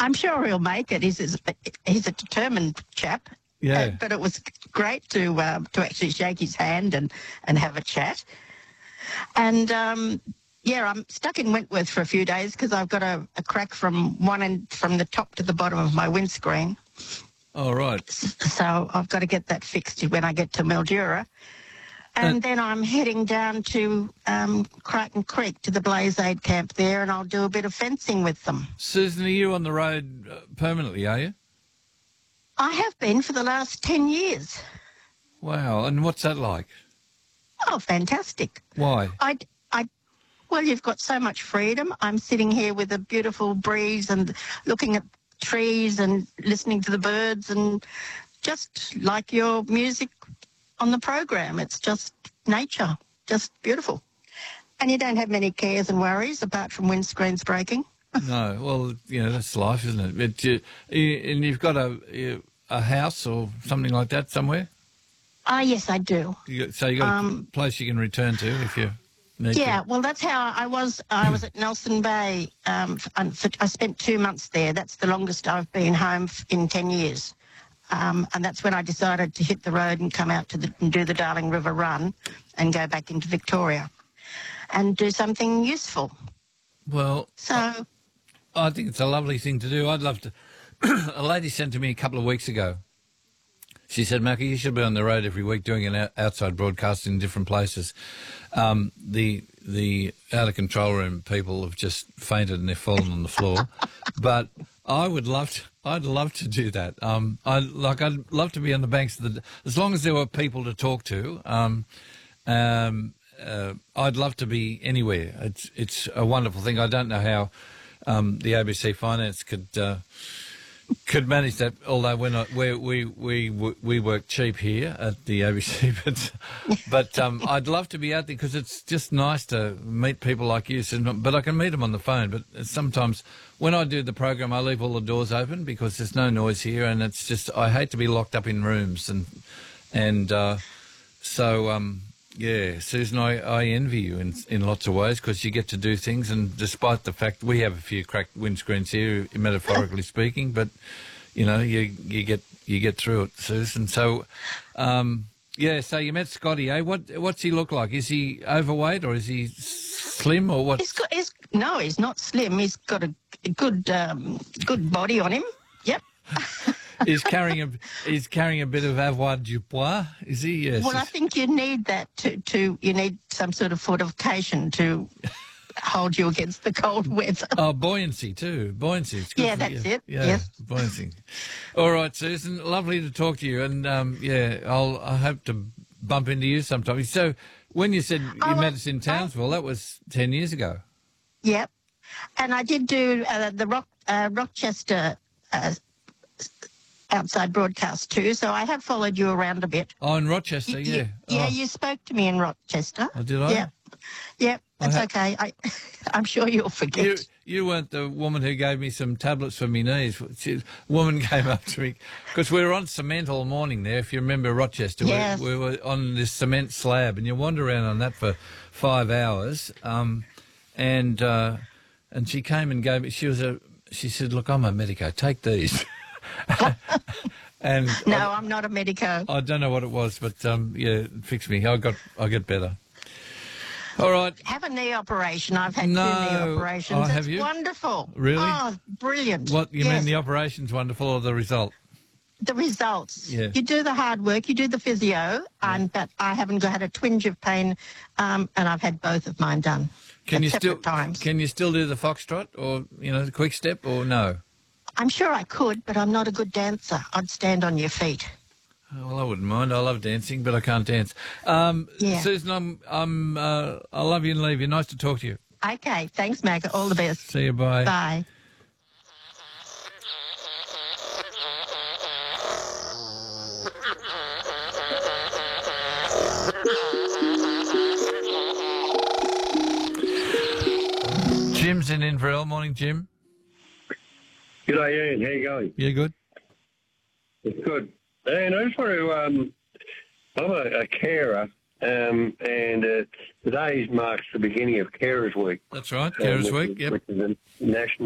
I'm sure he'll make it. He's a determined chap. Yeah. But it was great to actually shake his hand and have a chat. And I'm stuck in Wentworth for a few days because I've got a crack from one end, from the top to the bottom of my windscreen. Oh, right. So I've got to get that fixed when I get to Mildura. And then I'm heading down to Crichton Creek to the Blaze Aid camp there, and I'll do a bit of fencing with them. Susan, are you on the road permanently, are you? I have been for the last 10 years. Wow. And what's that like? Oh, fantastic. Why? Well, you've got so much freedom. I'm sitting here with a beautiful breeze and looking at trees and listening to the birds, and just like your music on the program. It's just nature, just beautiful. And you don't have many cares and worries apart from windscreens breaking. No, well, that's life, isn't it? And you've got a house or something like that somewhere? Yes, I do. So you got a place you can return to if you need to? Yeah, well, that's how I was. I was at Nelson Bay. I spent 2 months there. That's the longest I've been home in 10 years. And that's when I decided to hit the road and come out and do the Darling River Run and go back into Victoria and do something useful. Well, so I think it's a lovely thing to do. I'd love to. A lady sent to me a couple of weeks ago. She said, Mackie, you should be on the road every week doing an outside broadcast in different places. The out-of-control room people have just fainted and they've fallen on the floor. But I'd love to do that. I'd love to be on the banks of as long as there were people to talk to. I'd love to be anywhere. It's a wonderful thing. I don't know how the ABC Finance could manage that. Although we work cheap here at the ABC, but I'd love to be out there because it's just nice to meet people like you. But I can meet them on the phone. But sometimes when I do the program, I leave all the doors open because there's no noise here, and it's just I hate to be locked up in rooms Yeah, Susan, I envy you in lots of ways because you get to do things, and despite the fact we have a few cracked windscreens here, metaphorically speaking, but you get through it, Susan. So, so you met Scotty, eh? What's he look like? Is he overweight or is he slim or what? No, he's not slim. He's got a good body on him. Yep. He's carrying a bit of avoine du pois, is he? Yes. Well, I think you need that you need some sort of fortification to hold you against the cold weather. Oh, buoyancy too. Buoyancy. It's good that's it. Yeah, yes. Buoyancy. All right, Susan. Lovely to talk to you, and I hope to bump into you sometime. So, when you said you met us in Townsville, that was 10 years ago. Yep, and I did do the Rochester. Outside broadcast too, so I have followed you around a bit. Oh, in Rochester, yeah. Yeah, you spoke to me in Rochester. Oh, did I? Yeah, that's okay. I'm sure you'll forget. You weren't the woman who gave me some tablets for my knees. A woman came up to me, because we were on cement all morning there, if you remember Rochester. Yes. We were on this cement slab, and you wander around on that for 5 hours. And she came and gave me, she said, look, I'm a medico, take these. I'm not a medico. I don't know what it was, but it fixed me. I get better. All right. Have a knee operation. I've had 2 knee operations. Oh, have you? Wonderful. Really? Oh, brilliant. What you mean? The operation's wonderful, or the result? The results. Yeah. You do the hard work. You do the physio. But I haven't had a twinge of pain, and I've had both of mine done. Can you still times. Can you still do the foxtrot or the quick step or no? I'm sure I could, but I'm not a good dancer. I'd stand on your feet. Well, I wouldn't mind. I love dancing, but I can't dance. Susan, I love you and leave you. Nice to talk to you. Okay, thanks, Mac. All the best. See you. Bye. Bye. Jim's in Inverell. Morning, Jim. G'day, Ian. How you going? Yeah, good. It's good. And I just want to, I'm a carer, and today marks the beginning of Carers Week. That's right, Carers Week, yep. Which is a national